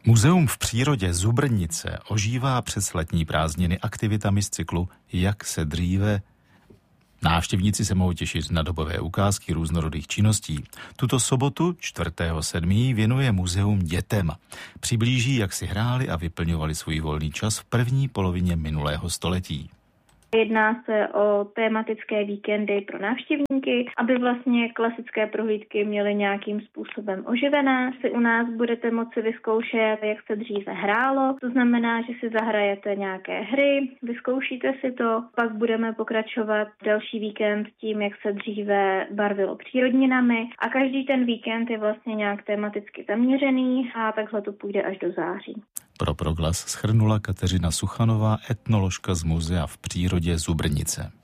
Muzeum v přírodě Zubrnice ožívá přes letní prázdniny aktivitami z cyklu Jak se dříve. Návštěvníci se mohou těšit na dobové ukázky různorodých činností. Tuto sobotu 4.7. věnuje muzeum dětem. Přiblíží, jak si hráli a vyplňovali svůj volný čas v první polovině minulého století. Jedná se o tematické víkendy pro návštěvníky, aby vlastně klasické prohlídky měly nějakým způsobem oživené. Si u nás budete moci vyzkoušet, jak se dříve hrálo. To znamená, že si zahrajete nějaké hry, vyzkoušíte si to, pak budeme pokračovat další víkend tím, jak se dříve barvilo přírodninami a každý ten víkend je vlastně nějak tematicky zaměřený a takhle to půjde až do září. Pro Proglas shrnula Kateřina Suchanová, etnoložka z Muzea v přírodě Zubrnice.